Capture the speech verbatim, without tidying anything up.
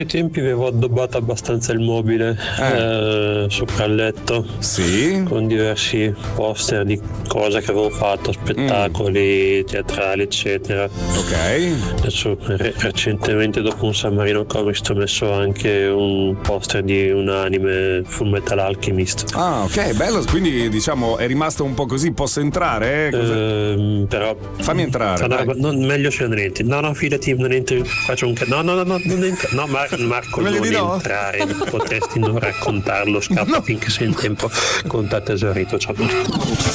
Ai tempi avevo addobbato abbastanza il mobile Eh. eh, sopra il letto Sì. con diversi poster di cose che avevo fatto, spettacoli teatrali eccetera. Ok. Adesso re- recentemente dopo un San Marino Comics ho messo anche un poster di un anime, Full Metal Alchemist. Ah, ok, bello, quindi diciamo è rimasto un po' così, posso entrare? Eh? Cosa- Ehm, però Fammi entrare, no, dai. no, non- meglio se non entri. No, no, fidati, non entri. Faccio un ca- no, no, no, no, non entra. No, Mar- Marco, Meglio non di no? entrare. Potresti non raccontarlo. Scappa No. finché sei in tempo. Contatto esaurito. Ciao.